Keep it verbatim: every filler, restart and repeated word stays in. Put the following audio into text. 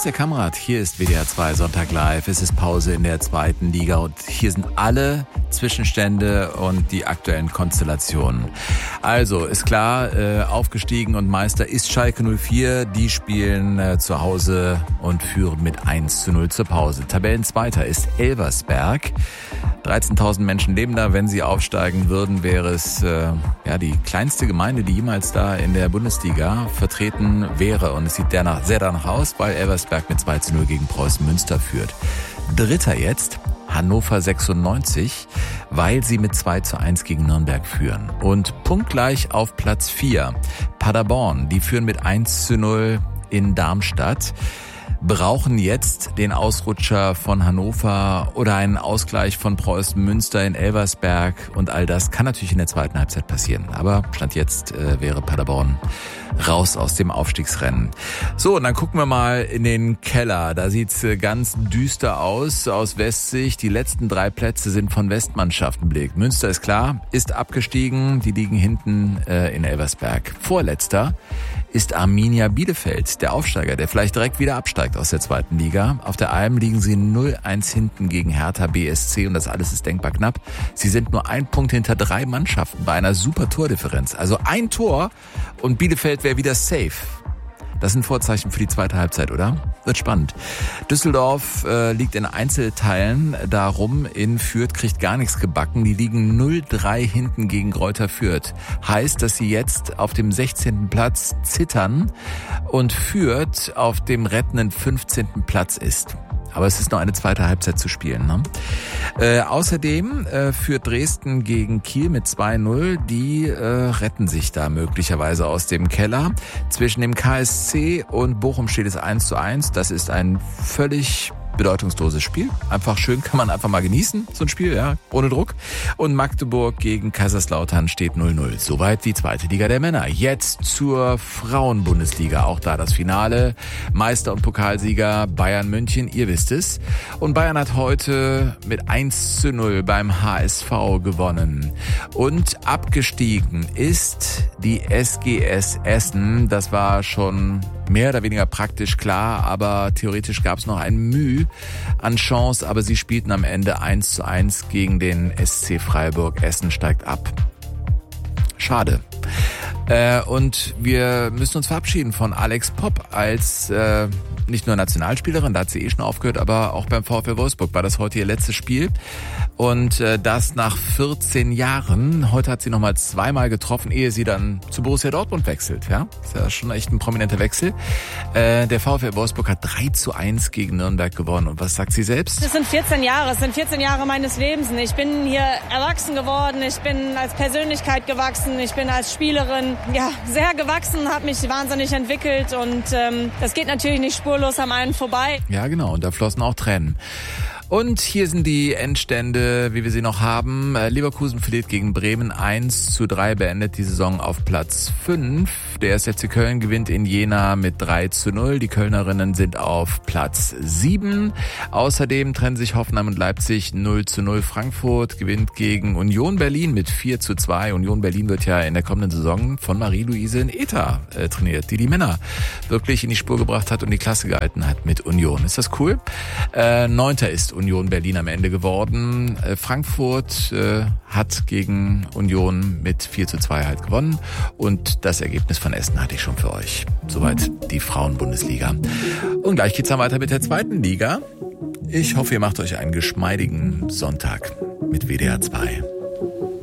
ist der Kamerad. Hier ist W D R zwei Sonntag live. Es ist Pause in der zweiten Liga und hier sind alle Zwischenstände und die aktuellen Konstellationen. Also ist klar, äh, aufgestiegen und Meister ist Schalke null vier. Die spielen äh, zu Hause und führen mit eins zu null zur Pause. Tabellenzweiter ist Elversberg. dreizehntausend Menschen leben da. Wenn sie aufsteigen würden, wäre es äh, ja die kleinste Gemeinde, die jemals da in der Bundesliga vertreten wäre. Und es sieht danach, sehr danach aus, weil Elversberg mit zwei zu null gegen Preußen Münster führt. Dritter jetzt Hannover sechsundneunzig, weil sie mit zwei zu eins gegen Nürnberg führen. Und punktgleich auf Platz vier Paderborn. Die führen mit eins zu null in Darmstadt. Brauchen jetzt den Ausrutscher von Hannover oder einen Ausgleich von Preußen Münster in Elversberg und all das kann natürlich in der zweiten Halbzeit passieren. Aber Stand jetzt äh, wäre Paderborn raus aus dem Aufstiegsrennen. So, und dann gucken wir mal in den Keller. Da sieht's äh, ganz düster aus aus Westsicht. Die letzten drei Plätze sind von Westmannschaften belegt. Münster ist klar, ist abgestiegen. Die liegen hinten äh, in Elversberg. Vorletzter ist Arminia Bielefeld, der Aufsteiger, der vielleicht direkt wieder absteigt aus der zweiten Liga. Auf der Alm liegen sie null eins hinten gegen Hertha B S C und das alles ist denkbar knapp. Sie sind nur ein Punkt hinter drei Mannschaften bei einer super Tordifferenz. Also ein Tor und Bielefeld wäre wieder safe. Das sind Vorzeichen für die zweite Halbzeit, oder? Wird spannend. Düsseldorf äh, liegt in Einzelteilen darum. In Fürth kriegt gar nichts gebacken. Die liegen null drei hinten gegen Greuther Fürth. Heißt, dass sie jetzt auf dem sechzehnten Platz zittern und Fürth auf dem rettenden fünfzehnten Platz ist. Aber es ist noch eine zweite Halbzeit zu spielen. Ne? Äh, außerdem äh, führt Dresden gegen Kiel mit zwei null. Die äh, retten sich da möglicherweise aus dem Keller. Zwischen dem K S C und Bochum steht es eins zu eins. Das ist ein völlig bedeutungsloses Spiel. Einfach schön, kann man einfach mal genießen, so ein Spiel, ja, ohne Druck. Und Magdeburg gegen Kaiserslautern steht null null. Soweit die zweite Liga der Männer. Jetzt zur Frauenbundesliga. Auch da das Finale. Meister und Pokalsieger Bayern München, ihr wisst es. Und Bayern hat heute mit eins zu null beim H S V gewonnen. Und abgestiegen ist die S G S Essen. Das war schon mehr oder weniger praktisch klar, aber theoretisch gab es noch ein Mühe an Chance, aber sie spielten am Ende eins zu eins gegen den S C Freiburg. Essen steigt ab. Schade. Äh, und wir müssen uns verabschieden von Alex Popp als äh, nicht nur Nationalspielerin, da hat sie eh schon aufgehört, aber auch beim VfL Wolfsburg war das heute ihr letztes Spiel. Und äh, das nach vierzehn Jahren. Heute hat sie nochmal zweimal getroffen, ehe sie dann zu Borussia Dortmund wechselt. Ja, ist ja schon echt ein prominenter Wechsel. Äh, der VfL Wolfsburg hat drei zu eins gegen Nürnberg gewonnen. Und was sagt sie selbst? Es sind vierzehn Jahre, es sind vierzehn Jahre meines Lebens. Ich bin hier erwachsen geworden, ich bin als Persönlichkeit gewachsen, ich bin als Spielerin ja sehr gewachsen, habe mich wahnsinnig entwickelt und ähm, das geht natürlich nicht spurlos am einen vorbei. Ja, genau, und da flossen auch Tränen. Und hier sind die Endstände, wie wir sie noch haben. Leverkusen verliert gegen Bremen eins zu drei, beendet die Saison auf Platz fünf. Der erste F C Köln gewinnt in Jena mit drei zu null. Die Kölnerinnen sind auf Platz sieben. Außerdem trennen sich Hoffenheim und Leipzig null zu null. Frankfurt gewinnt gegen Union Berlin mit vier zu zwei. Union Berlin wird ja in der kommenden Saison von Marie-Louise Eta äh, trainiert, die die Männer wirklich in die Spur gebracht hat und die Klasse gehalten hat mit Union. Ist das cool? Äh, Neunter ist Union Berlin am Ende geworden. Äh, Frankfurt äh, hat gegen Union mit vier zu zwei halt gewonnen. Und das Ergebnis von Essen hatte ich schon für euch. Soweit die Frauenbundesliga. Und gleich geht's dann weiter mit der zweiten Liga. Ich hoffe, ihr macht euch einen geschmeidigen Sonntag mit W D R zwei.